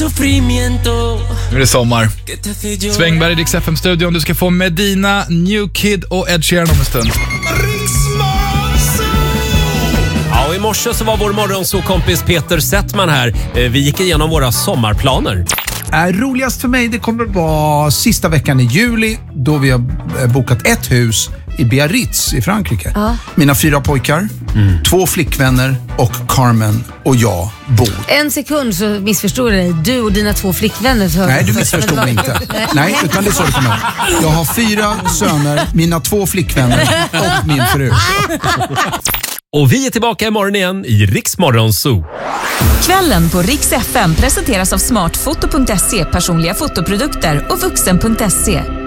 Nu är det sommar. Svängberg i Rix FM-studion. Du ska få Medina, New Kid och Ed Sheeran om en stund. Ja, och i morse så var vår morgonsåkompis Peter Settman här. Vi gick igenom våra sommarplaner. Roligast för mig det kommer vara sista veckan i juli då vi har bokat ett hus i Biarritz i Frankrike. Mina 4 pojkar, 2 flickvänner och Carmen och jag bor. En sekund så missförstår jag dig. Du och dina 2 flickvänner. Så Nej, du missförstod mig inte. Nej, utan det är så det kommer. Jag har 4 söner, mina 2 flickvänner och min fru. Och vi är tillbaka imorgon igen i Rix Morgonzoo. Kvällen på Rix FM presenteras av smartfoto.se, personliga fotoprodukter och vuxen.se.